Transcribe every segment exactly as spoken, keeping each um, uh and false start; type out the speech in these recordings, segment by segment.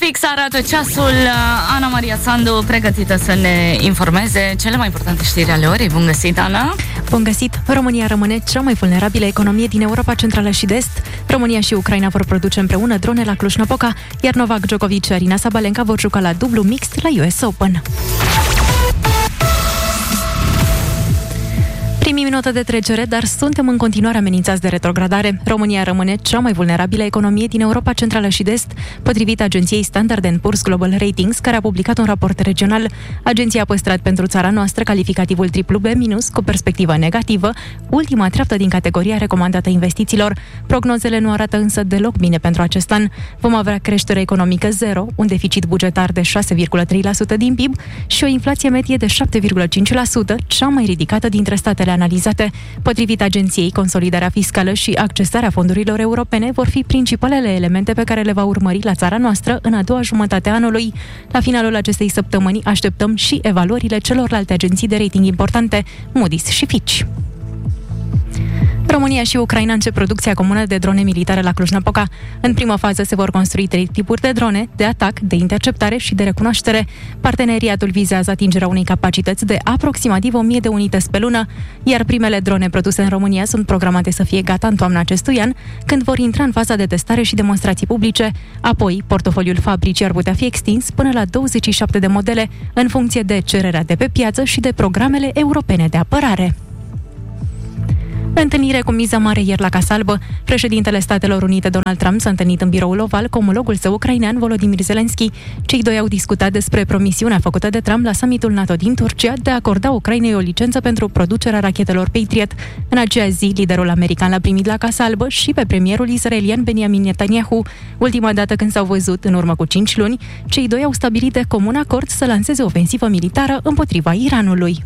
Fix arată ceasul. Ana Maria Sandu, pregătită să ne informeze cele mai importante știri ale orei. Bun găsit, Ana! Bun găsit! România rămâne cea mai vulnerabilă economie din Europa Centrală și de Est. România și Ucraina vor produce împreună drone la Cluj-Napoca, iar Novak Djokovic și Aryna Sabalenka vor juca la dublu mixt la U S Open. Primii minute de trecere, dar suntem în continuare amenințați de retrogradare. România rămâne cea mai vulnerabilă economie din Europa Centrală și de Est, potrivit agenției Standard and Poor's Global Ratings, care a publicat un raport regional. Agenția a păstrat pentru țara noastră calificativul triplu B minus cu perspectivă negativă, ultima treaptă din categoria recomandată investițiilor. Prognozele nu arată însă deloc bine pentru acest an. Vom avea creștere economică zero, un deficit bugetar de șase virgulă trei la sută din P I B și o inflație medie de șapte virgulă cinci la sută, cea mai ridicată dintre statele analizate. Potrivit agenției, consolidarea fiscală și accesarea fondurilor europene vor fi principalele elemente pe care le va urmări la țara noastră în a doua jumătate a anului. La finalul acestei săptămâni așteptăm și evaluările celorlalte agenții de rating importante, Moody's și Fitch. România și Ucraina încep producția comună de drone militare la Cluj-Napoca. În prima fază se vor construi trei tipuri de drone, de atac, de interceptare și de recunoaștere. Parteneriatul vizează atingerea unei capacități de aproximativ o mie de unități pe lună, iar primele drone produse în România sunt programate să fie gata în toamna acestui an, când vor intra în faza de testare și demonstrații publice. Apoi, portofoliul fabricii ar putea fi extins până la douăzeci și șapte de modele, în funcție de cererea de pe piață și de programele europene de apărare. Întâlnire cu miză mare ieri la Casa Albă. Președintele Statelor Unite, Donald Trump, s-a întâlnit în biroul oval cu omologul său ucrainean, Volodymyr Zelensky. Cei doi au discutat despre promisiunea făcută de Trump la summitul NATO din Turcia de a acorda Ucrainei o licență pentru producerea rachetelor Patriot. În aceea zi, liderul american l-a primit la Casa Albă și pe premierul israelian Benjamin Netanyahu. Ultima dată când s-au văzut, în urmă cu cinci luni, cei doi au stabilit de comun acord să lanseze o ofensivă militară împotriva Iranului.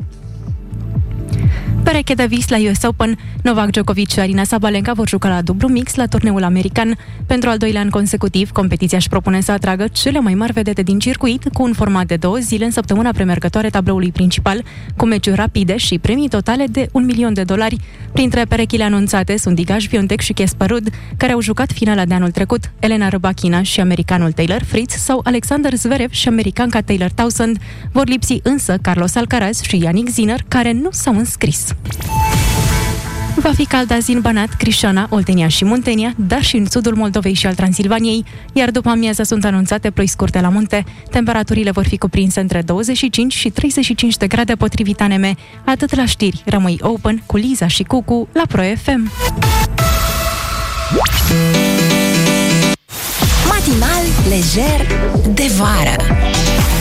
Pereche de vis la U S Open. Novak Djokovic și Aryna Sabalenka vor juca la dublu mix la turneul american. Pentru al doilea an consecutiv, competiția își propune să atragă cele mai mari vedete din circuit, cu un format de două zile în săptămâna premergătoare tabloului principal, cu meciuri rapide și premii totale de un milion de dolari. Printre perechile anunțate sunt Iga Świątek și Casper Ruud, care au jucat finala de anul trecut, Elena Rybakina și americanul Taylor Fritz sau Alexander Zverev și americanca Taylor Townsend. Vor lipsi însă Carlos Alcaraz și Jannik Sinner, care nu s-au înscris. Va fi cald azi în Banat, Crișana, Oltenia și Muntenia, dar și în sudul Moldovei și al Transilvaniei, iar după amiaza sunt anunțate ploi scurte la munte. Temperaturile vor fi cuprinse între douăzeci și cinci și treizeci și cinci de grade potrivit A N M. Atât la știri, rămâi open cu Liza și Cucu la Pro F M. Matinal lejer de vară.